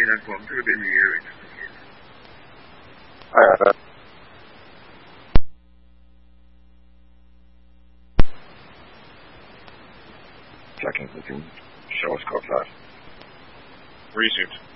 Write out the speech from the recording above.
Tina Plum to the music. Seconds, we can show us code 5. Resumed.